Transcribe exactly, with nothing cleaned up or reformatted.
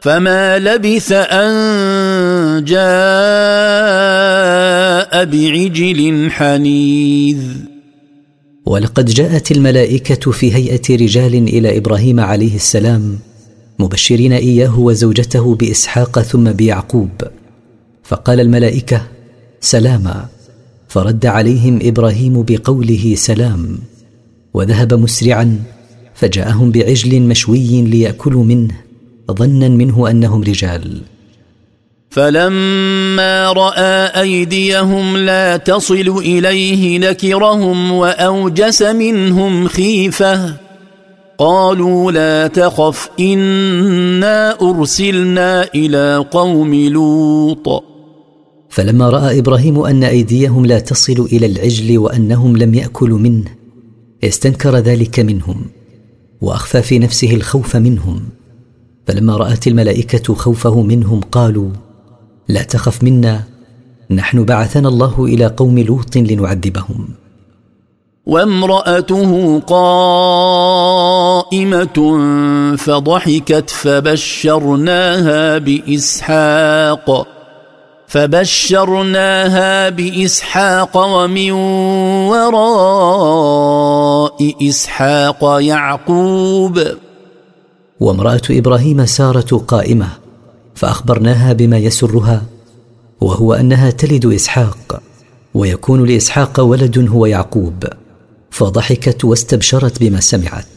فما لبث أن جاء بعجل حنيذ. ولقد جاءت الملائكة في هيئة رجال إلى إبراهيم عليه السلام مبشرين إياه وزوجته بإسحاق ثم بيعقوب، فقال الملائكة سلاما، فرد عليهم إبراهيم بقوله سلام، وذهب مسرعا فجاءهم بعجل مشوي ليأكلوا منه ظنا منه أنهم رجال. فلما رأى أيديهم لا تصل إليه نكرهم وأوجس منهم خيفة، قالوا لا تخف إنا أرسلنا إلى قوم لوط. فلما رأى إبراهيم أن أيديهم لا تصل إلى العجل وأنهم لم يأكلوا منه استنكر ذلك منهم وأخفى في نفسه الخوف منهم. فلما رأت الملائكة خوفه منهم قالوا لا تخف منا، نحن بعثنا الله إلى قوم لوط لنعذبهم. وامرأته قائمة فضحكت فبشرناها بإسحاق فبشرناها بإسحاق ومن وراء إسحاق يعقوب. وامرأة إبراهيم سارة قائمة فأخبرناها بما يسرها، وهو أنها تلد إسحاق ويكون لإسحاق ولد هو يعقوب، فضحكت واستبشرت بما سمعت.